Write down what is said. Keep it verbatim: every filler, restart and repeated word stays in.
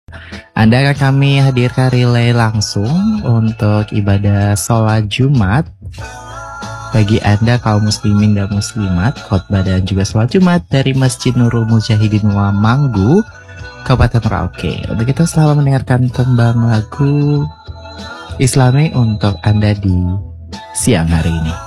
Anda akan kami hadirkan relay langsung untuk ibadah sholat Jumat bagi Anda kaum muslimin dan muslimat, khotbah dan juga sholat Jumat dari Masjid Nurul Mujahidin Wamanggu, Kabupaten Merauke. Untuk itu selalu mendengarkan tembang lagu Islami untuk Anda di siang hari ini.